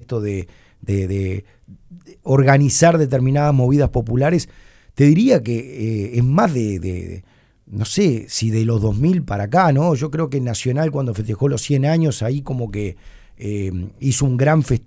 esto de organizar determinadas movidas populares, te diría que es más no sé si de los 2000 para acá, ¿no? Yo creo que Nacional, cuando festejó los 100 años, ahí como que hizo un gran festejo